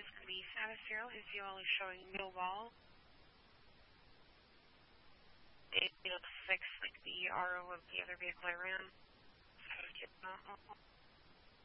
is going to be status 0. His UL is showing no ball. 806, like the RO of the other vehicle I ran. So,